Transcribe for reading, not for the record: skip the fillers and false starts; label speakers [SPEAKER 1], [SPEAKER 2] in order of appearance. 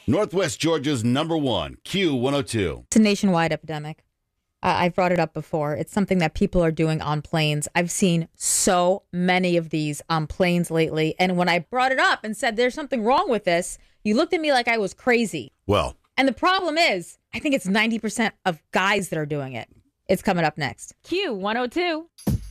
[SPEAKER 1] Northwest Georgia's number one, Q102.
[SPEAKER 2] It's a nationwide epidemic. I've brought it up before. It's something that people are doing on planes. I've seen so many of these on planes lately. And when I brought it up and said there's something wrong with this, you looked at me like I was crazy.
[SPEAKER 1] Well,
[SPEAKER 2] and the problem is, I think it's 90% of guys that are doing it. It's coming up next.
[SPEAKER 3] Q102.